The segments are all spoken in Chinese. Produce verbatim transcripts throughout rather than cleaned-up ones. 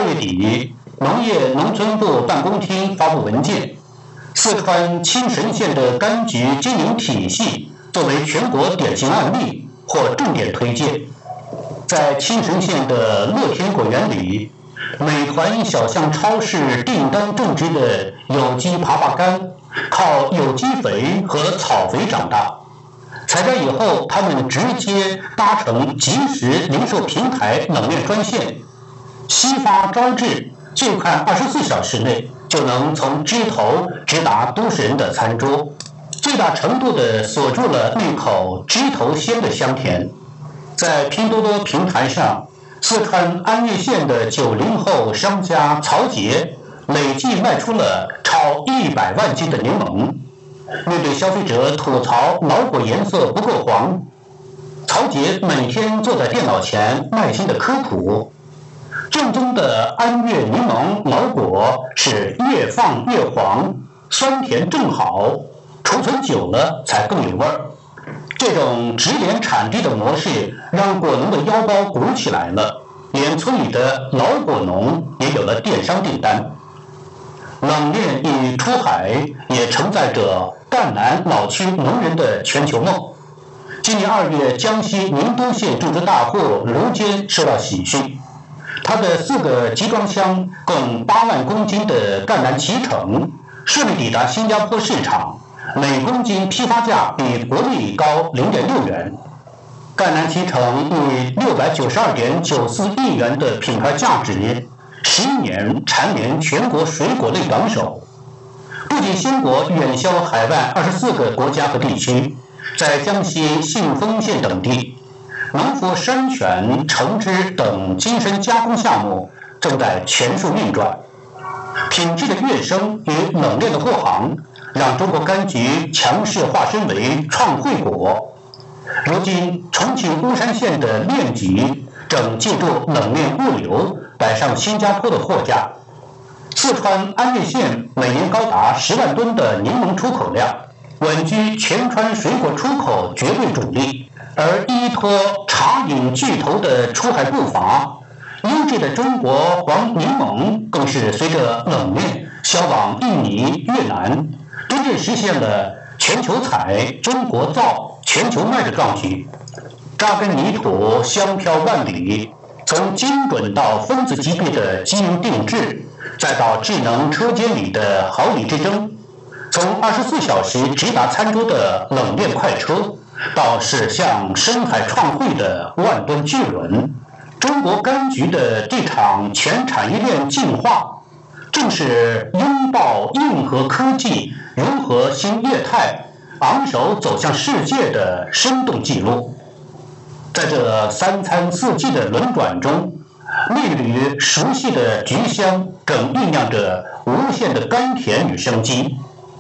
月底，农业农村部办公厅发布文件，四川青神县的柑橘经营体系作为全国典型案例或重点推荐。在青神县的乐天果园里，美团小巷超市订单种植的有机枇杷柑，靠有机肥和草肥长大。采摘以后，他们直接搭乘即时零售平台冷链专线，悉发招致，最快二十四小时内就能从枝头直达都市人的餐桌，最大程度地锁住了那口枝头鲜的香甜。在拼多多平台上，四川安岳县的九零后商家曹杰累计卖出了超一百万斤的柠檬。面对消费者吐槽老果颜色不够黄，曹杰每天坐在电脑前耐心的科普，正宗的安岳柠檬老果是越放越黄，酸甜正好，储存久了才更有味儿。这种直连产地的模式让果农的腰包鼓起来了，连村里的老果农也有了电商订单。冷链与出海也承载着赣南老区农人的全球梦。今年二月，江西宁都县种植大户卢坚收到喜讯，他的四个集装箱共八万公斤的赣南脐橙顺利抵达新加坡市场，每公斤批发价比国内高 零点六元。赣南脐橙以六百九十二点九四亿元的品牌价值，十一年蝉联全国水果类榜首。不仅鲜果远销海外二十四个国家和地区，在江西信丰县等地，农夫山泉、橙汁等精深加工项目正在全速运转。品质的跃升与冷链的护航，让中国柑橘强势化身为创汇果。如今，重庆巫山县的炼橘正借助冷链物流摆上新加坡的货架。四川安岳县每年高达十万吨的柠檬出口量，稳居全川水果出口绝对主力。而依托茶饮巨头的出海步伐，优质的中国黄柠檬更是随着冷链销往印尼、越南，真正实现了全球采、中国造、全球卖的壮举。扎根泥土，香飘万里，从精准到分子级别的基因定制，再到智能车间里的毫厘之争，从二十四小时直达餐桌的冷链快车，到驶向深海创汇的万吨巨轮，中国柑橘的这场全产业链进化，正是拥抱硬核科技、融合新业态、昂首走向世界的生动记录。在这三餐四季的轮转中，那缕熟悉的橘香更酝酿着无限的甘甜与生机。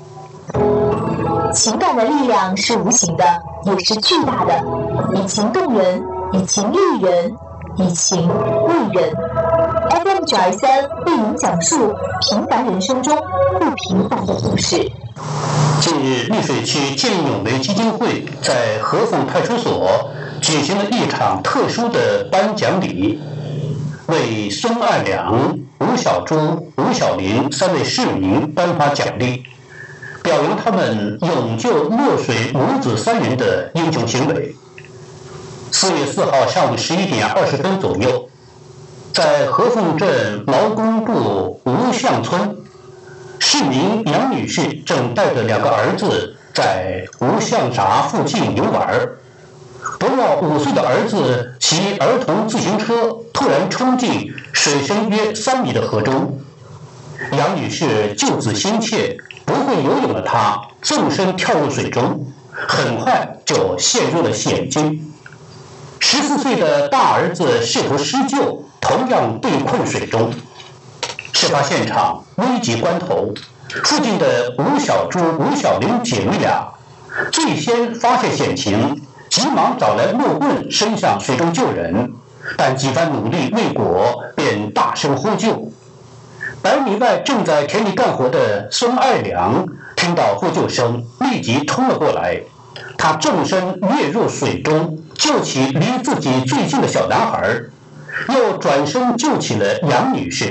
情感的力量是无形的，也是巨大的，以情动人，以情励人，以情为人。F M 九二三为您讲述平凡人生中不平凡的故事。 近日，溧水区见义勇为基金会在合凤派出所举行了一场特殊的颁奖礼，为孙爱良、吴小珠、吴小林三位市民颁发奖励，表扬他们勇救落水母子三人的英雄行为。四月四号上午十一点二十分左右，在合凤镇劳工部吴巷村，市民杨女士正带着两个儿子在吴巷闸附近游玩，不料五岁的儿子骑儿童自行车突然冲进水深约三米的河中。杨女士救子心切，不会游泳的她纵身跳入水中，很快就陷入了险境。十四岁的大儿子试图施救，同样被困水中。事发现场危急关头，附近的吴小珠、吴小玲姐妹俩最先发现险情，急忙找来木棍伸向水中救人，但几番努力未果，便大声呼救。百米外正在田里干活的孙爱良听到呼救声，立即冲了过来。他纵身跃入水中，救起离自己最近的小男孩，又转身救起了杨女士。